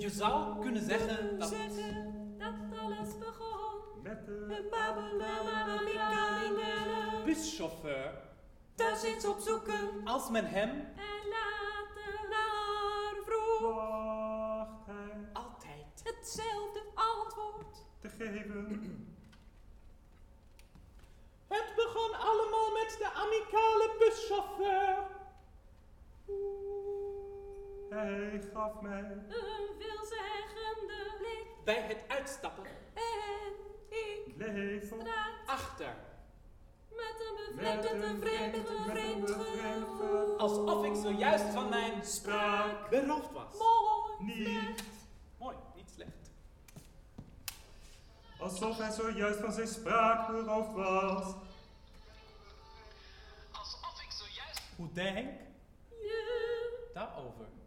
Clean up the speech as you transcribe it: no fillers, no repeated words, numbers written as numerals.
Je zou kunnen zeggen dat... dat alles begon met de een babbelen amicale buschauffeur, thuis eens opzoeken als men hem en later naar vroeg wacht hij altijd hetzelfde antwoord. te geven. Het begon allemaal met de amicale buschauffeur. Hij gaf mij Een veelzeggende blik Bij het uitstappen en ik leven straat achter, met een bevreemd vreemd gevoel. alsof ik zojuist van mijn spraak beroofd was. Mooi, niet. Mooi, niet slecht. Alsof hij zojuist van zijn spraak beroofd was. Hoe denk je daarover?